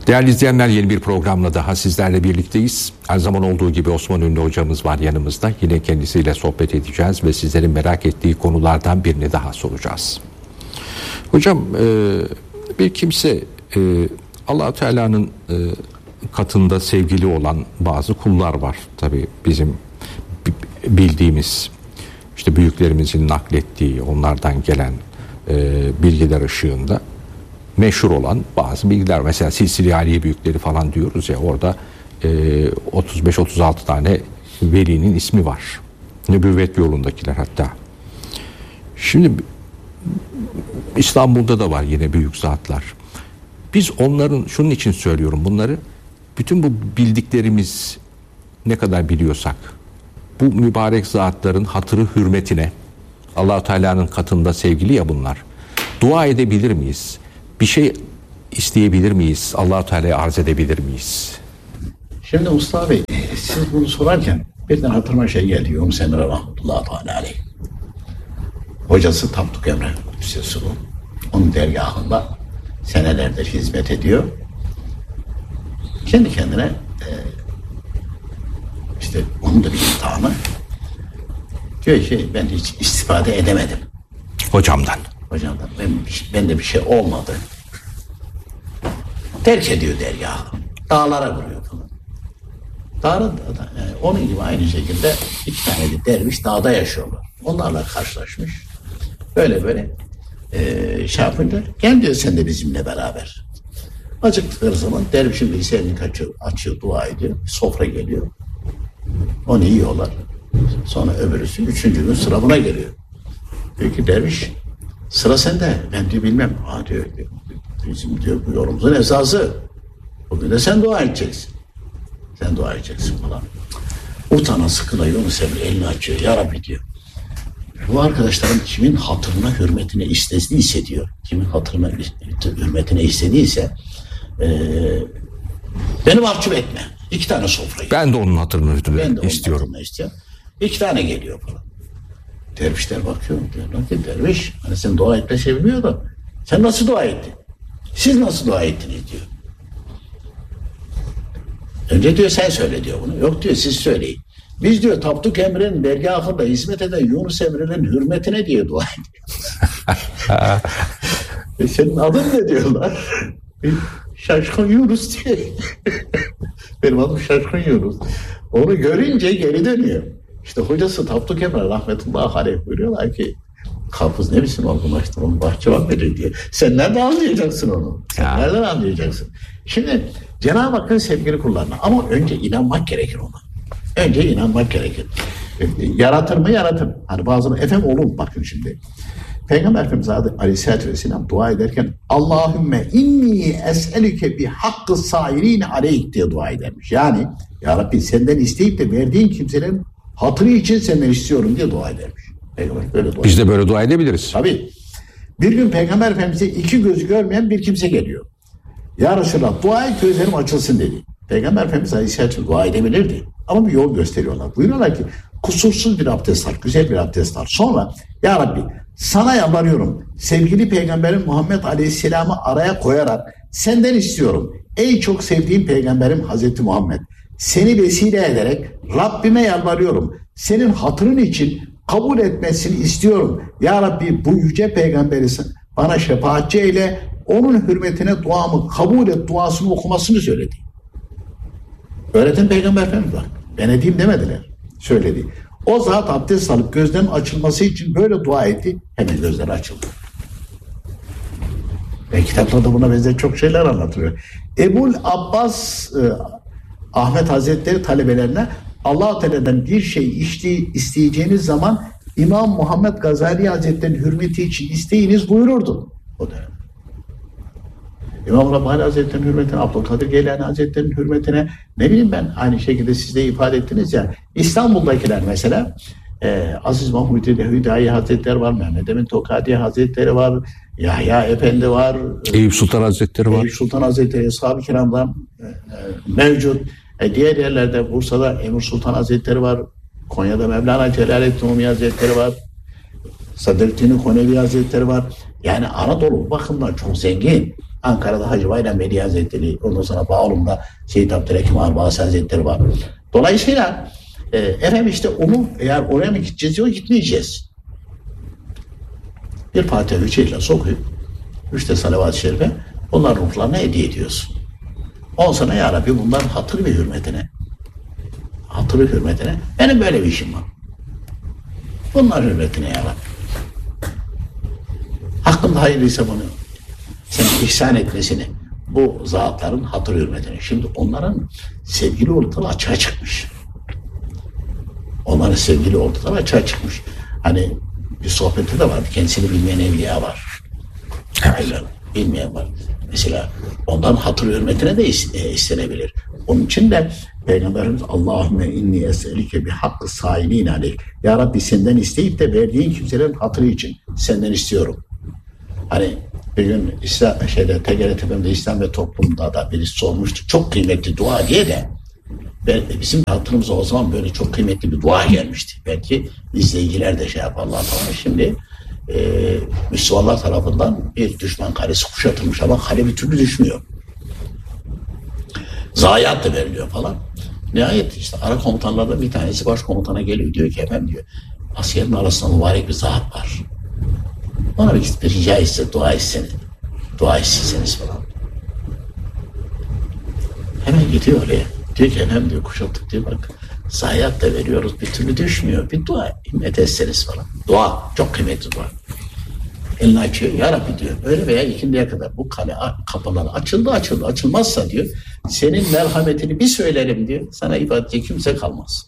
Değerli izleyenler, yeni bir programla daha sizlerle birlikteyiz. Her zaman olduğu gibi Osman Ünlü hocamız var yanımızda. Yine kendisiyle sohbet edeceğiz ve sizlerin merak ettiği konulardan birini daha soracağız. Hocam, bir kimse Allah-u Teala'nın katında sevgili olan bazı kullar var. Tabii bizim bildiğimiz, işte büyüklerimizin naklettiği, onlardan gelen bilgiler ışığında meşhur olan bazı bilgiler. Mesela Silsile-i Aliye büyükleri falan diyoruz ya, orada 35-36 tane velinin ismi var. Nübüvvet yolundakiler hatta. Şimdi İstanbul'da da var yine büyük zatlar. Biz onların, şunun için söylüyorum bunları, bütün bu bildiklerimiz ne kadar biliyorsak bu mübarek zatların hatırı hürmetine, Allah-u Teala'nın katında sevgili ya bunlar, dua edebilir miyiz? Bir şey isteyebilir miyiz? Allah-u Teala'ya arz edebilir miyiz? Şimdi Mustafa Bey, siz bunu sorarken birden hatırıma şey geldi. Yunus Emre rahmetullahi teala aleyh. Hocası Tapduk Emre Kudüs'ü bu. Onun dergahında senelerdir hizmet ediyor. Kendi kendine işte onun da bir imtihanı. Diyor ki ben hiç istifade edemedim. Hocamdan. Ben de bir şey olmadı. Terk ediyor dergahı. Dağlara vuruyor falan. Yani onun gibi aynı şekilde iki tane de derviş dağda yaşıyorlar. Onlarla karşılaşmış. Böyle şey yapınca gel diyor sen de bizimle beraber. Acıktıkları zaman dervişin birisi elini açıyor, dua ediyor. Sofra geliyor. Onu yiyorlar. Sonra öbürüsü 3. gün sıra buna geliyor. Diyor ki derviş, sıra sende. Ben diyor bilmem. Diyor bizim diyor bu yolumuzun esası. Bugün de sen dua edeceksin. Sen dua edeceksin falan. Utana sıkıla Yunus Emre elini açıyor. Ya Rabbi diyor. Bu arkadaşların kimin hatırına hürmetine istediyse diyor. Kimin hatırına hürmetine istediyse beni mahcup etme. 2 tane sofra. Ben de onun hatırını istiyorum. 2 tane geliyor falan. Dervişler bakıyor. Diyorlar ki derviş hani sen dua etme sevmiyor da sen nasıl dua ettin? Siz nasıl dua ettiniz diyor. Önce diyor sen söyle diyor bunu. Yok diyor siz söyleyin. Biz diyor Tapduk Emre'nin dergahında hizmet eden Yunus Emre'nin hürmetine diye dua ediyor. Senin adın ne diyorlar? Şaşkın Yunus diye. Benim adım Şaşkın Yunus. Onu görünce geri dönüyor. İşte hocası Tapduk Emre rahmetullahi aleyh buyuruyorlar ki Kapız ne biçim olgunlaştın onun bahçıvan verir diye. Sen nereden anlayacaksın onu? Nereden anlayacaksın? Şimdi Cenab-ı Hakk'ın sevgili kullarına ama önce inanmak gerekir ona. Önce inanmak gerekir. Yaratır mı? Yaratır. Hani bazıları efendim olur bakın şimdi. Peygamber Efendimiz Aleyhisselatü Vesselam dua ederken Allahümme inni es'elüke bi hakkı sairine aleyk diye dua edermiş. Yani Ya Rabbi senden isteyip de verdiğin kimselerin hatırı için senden istiyorum diye dua edermiş. Peygamber böyle dua. Biz de böyle dua edebiliriz. Tabii. Bir gün Peygamber Efendimiz'e 2 gözü görmeyen bir kimse geliyor. Ya Resulallah dua et gözlerim açılsın dedi. Peygamber Efendimiz Aleyhisselatü dua edebilirdi. Ama bir yol gösteriyorlar. Buyuruyorlar ki kusursuz bir abdest al, güzel bir abdest al. Sonra Ya Rabbi sana yalvarıyorum. Sevgili Peygamberim Muhammed Aleyhisselam'ı araya koyarak senden istiyorum. Ey çok sevdiğim Peygamberim Hazreti Muhammed. Seni vesile ederek Rabbime yalvarıyorum. Senin hatırın için kabul etmesini istiyorum. Ya Rabbi bu yüce peygamberisin. Bana şefaatçi eyle. Onun hürmetine duamı kabul et duasını okumasını söyledi. Öğreten Peygamber Efendimiz var. Ben edeyim demediler. Söyledi. O zat abdest alıp gözlerin açılması için böyle dua etti. Hemen gözleri açıldı. Ve kitaplarda buna benzer çok şeyler anlatıyor. Ebul Abbas Ahmet Hazretleri talebelerine Allah-u Teala'dan bir şey isteyeceğiniz zaman İmam Muhammed Gazali Hazretleri'nin hürmeti için isteyiniz buyururdu. O dönem. İmam Rabbani Hazretleri'nin hürmetine, Abdülkadir Geylani Hazretleri'nin hürmetine, ne bileyim ben aynı şekilde siz de ifade ettiniz ya, İstanbul'dakiler mesela Aziz Mahmud-i Hüdayi Hazretleri var, Mehmet Emin Tokadi Hazretleri var, Yahya Efendi var, Eyüp Sultan Hazretleri var. Eyüp Sultan Hazretleri, Ashab-ı Kiram'dan mevcut. Diğer yerlerde Bursa'da Emir Sultan Hazretleri var, Konya'da Mevlana Celaleddin Rumi Hazretleri var, Sadrettin Konevi Hazretleri var. Yani Anadolu bakımdan çok zengin. Ankara'da Hacı Bayram Veli Hazretleri, ondan sonra Bağolum'da Seyyid Abdülhakim Arbasi Hazretleri var. Dolayısıyla efendim işte onu eğer oraya mı gideceğiz yok gitmeyeceğiz. Bir Fatiha 3 ile okuyup 3 de salavat-ı şerife onların ruhlarına hediye ediyorsun. Ondan sonra ya Rabbi bunların hatır ve hürmetine benim böyle bir işim var. Bunların hürmetine ya Rabbi. Hakkında hayırlıysa bunu sen ihsan etmesini, bu zatların hatır hürmetine. Şimdi onların sevgili oldukları açığa çıkmış. Hani bir sohbette de vardı. Kendisini bilmeyen evliya var. Aynen, bilmeyen var. Mesela ondan hatır hürmetine de istenebilir. Onun için de Peygamberimiz Allahümme inni es'elike bi hakkı sailin aleyh. Ya Rabbi senden isteyip de verdiğin kimselerin hatırı için senden istiyorum. Hani bir gün TGRT İslam ve Toplum'da da birisi sormuştu. Çok kıymetli dua diye de bizim hatırımıza o zaman böyle çok kıymetli bir dua gelmişti. Belki izleyiciler de yaparlar falan. Şimdi Müslümanlar tarafından bir düşman kalesi kuşatılmış ama kale bir türlü düşmüyor. Zayiat da veriliyor falan. Nihayet işte ara komutanlardan bir tanesi başkomutana geliyor. Diyor ki efendim diyor askerin arasında mübarek bir zat var. Ona bir rica etse dua isteseniz falan. Hemen gidiyor oraya. Diyor ki efendim diyor kuşattık diyor bak zayiat da veriyoruz bir türlü düşmüyor. Bir dua himmet etseniz falan. Dua çok kıymetli dua. Elini açıyor ya Rabbi diyor öyle veya ikindiye kadar bu kale kapıları açılmazsa diyor senin merhametini bir söylerim diyor sana ibadetçi kimse kalmaz.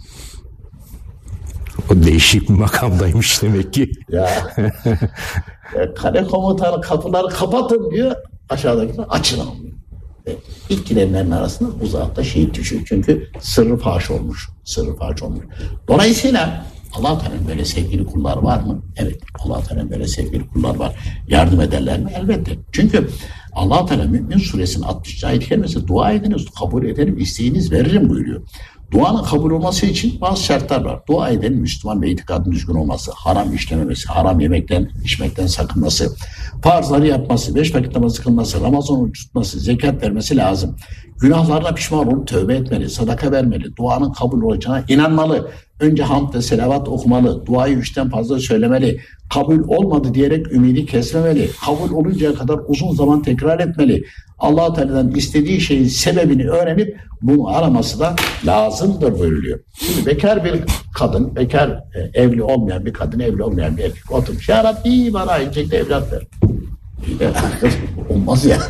O değişik bir makamdaymış demek ki. Ya kale komutanı kapıları kapatın diyor aşağıdakiler açın diyor. İlk gidenlerin arasında bu zatta şehit düşüyor. Çünkü sırrı faş olmuş. Dolayısıyla Allah-u Teala'nın böyle sevgili kulları var mı? Evet. Allah-u Teala'nın böyle sevgili kullar var. Yardım ederler mi? Elbette. Çünkü Allah-u Teala Mü'min suresinin 60. ayet kerimesi dua ediniz, kabul ederim, isteğiniz veririm buyuruyor. Duanın kabul olması için bazı şartlar var. Dua edenin Müslüman ve itikadın düzgün olması, haram işlememesi, haram yemekten, içmekten sakınması, farzları yapması, 5 vakit namazı kılması, Ramazan oruç tutması, zekat vermesi lazım. Günahlarına pişman olup tövbe etmeli, sadaka vermeli, duanın kabul olacağına inanmalı. Önce hamd ve selavat okumalı, duayı 3'ten fazla söylemeli, kabul olmadı diyerek ümidi kesmemeli, kabul oluncaya kadar uzun zaman tekrar etmeli. Allah-u Teala'dan istediği şeyin sebebini öğrenip bunu araması da lazımdır buyuruluyor. Şimdi bekar bir kadın, evli olmayan bir kadın, evli olmayan bir erkek oturmuş. Ya Rabbi bana ayıcıkta evlat ver. Olmaz yani.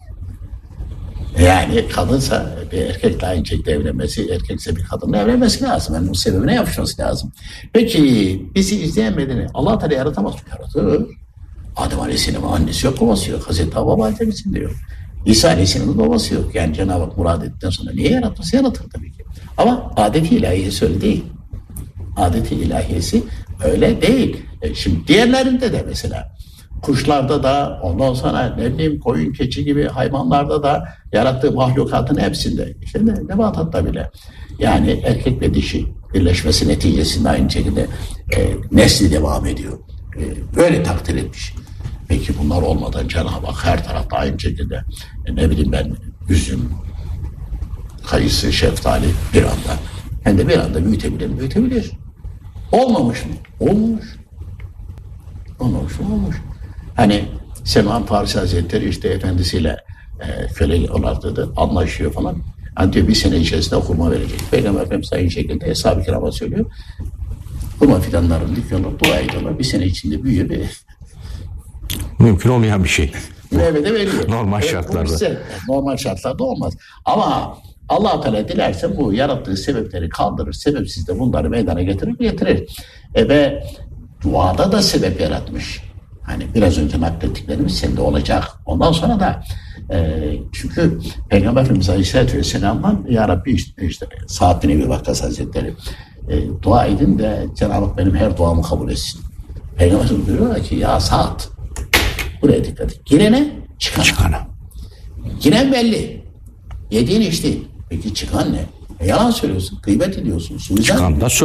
Yani kadınsa bir erkekle aynı şekilde evlenmesi, erkekse bir kadınla evlenmesi lazım. Yani bu sebebine yapışması lazım. Peki bizi izleyen bedeni Allah Teala yaratamaz mı? Yaratır. Adem Aleyhisselam'ın annesi yok, babası yok. Hazreti Havva Validemizin de yok. İsa Aleyhisselam'ın babası yok. Yani Cenab-ı Hak murad ettikten sonra niye yaratması? Yaratır tabii ki. Ama adeti ilahiyesi öyle değil. Adeti ilahiyesi öyle değil. Şimdi diğerlerinde de mesela kuşlarda da ondan sonra ne bileyim koyun, keçi gibi hayvanlarda da yarattığı mahlukatın hepsinde işte nebatatta bile yani erkek ve dişi birleşmesi neticesinde aynı şekilde nesli devam ediyor. Böyle takdir etmiş. Peki bunlar olmadan Cenab-ı Hak her tarafta aynı şekilde ne bileyim ben üzüm, kayısı, şeftali bir anda hem de bir anda büyütebilir. Olmamış mı? Olmuş. Hani Selman Farisi Hazretleri işte efendisiyle köle olardı anlaşıyor falan. Yani diyor bir sene içerisinde hurma verecek. Peygamber Efendimiz aynı şekilde Eshab-ı Kiram'a söylüyor. Hurma fidanlarını dikiyorlar, dua ediyorlar. Bir sene içinde büyüyor. Mümkün olmayan bir şey. Meyve de veriyor. Normal şartlarda. Normal şartlarda olmaz. Ama Allah-u Teala dilerse bu yarattığı sebepleri kaldırır. Sebepsiz de bunları meydana getirir. Ve duada da sebep yaratmış. Hani biraz önce naklettiklerimiz sende olacak. Ondan sonra da çünkü Peygamber Efendimiz Aleyhisselatü Vesselam'dan Ya Rabbi işte Sa'd bin Ebi Vakkas Hazretleri dua edin de Cenab-ı Hak benim her duamı kabul etsin. Peygamber Efendimiz diyor ki ya Sa'd buraya dikkat et. Girene çıkana. Giren belli. Yediğin içtiğin. Peki çıkan ne? Yalan söylüyorsun. Gıybet ediyorsun. Çıkan da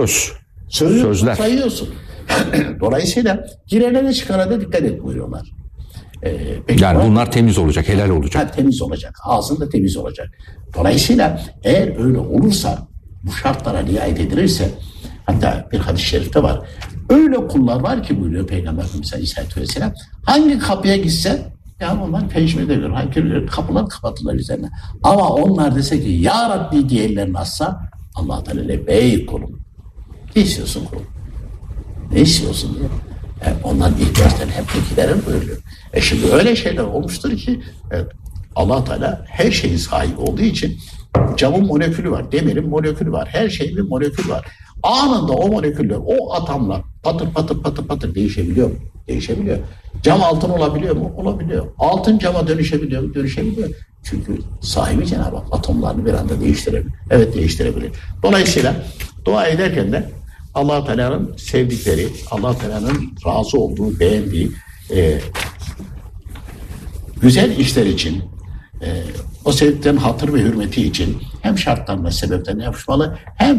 sözler. Sayıyorsun. Dolayısıyla girene de çıkana da dikkat et buyuruyorlar. Yani bunlar temiz olacak, helal olacak. Temiz olacak. Ağzında temiz olacak. Dolayısıyla eğer öyle olursa, bu şartlara riayet edilirse, hatta bir hadis-i şerifte var. Öyle kullar var ki buyuruyor Peygamber Efendimiz Aleyhisselatü Vesselam, hangi kapıya gitsen ya onlar peşmede görür. Hangi kapılar kapatırlar üzerine. Ama onlar dese ki Ya Rabbi diye ellerini atsa, Allah Teala ey kulum. Ne istiyorsun kulum? Ne istiyorsun diye. Onların ihtiyaçlarını hep giderir buyuruyor. Şimdi öyle şeyler olmuştur ki Allah Teala her şeyin sahibi olduğu için camın molekülü var, demirin molekülü var, her şeyin bir molekülü var. Anında o moleküller, o atomlar patır patır patır patır değişebiliyor mu? Değişebiliyor. Cam altın olabiliyor mu? Olabiliyor. Altın cama dönüşebiliyor mu? Dönüşebiliyor. Çünkü sahibi Cenab-ı Hak atomlarını bir anda değiştirebilir. Evet, değiştirebilir. Dolayısıyla dua ederken de Allah Teala'nın sevdikleri, Allah Teala'nın razı olduğu, beğendiği güzel işler için, o sevdiklerin hatır ve hürmeti için hem şartlarına, sebeplerine yapışmalı, hem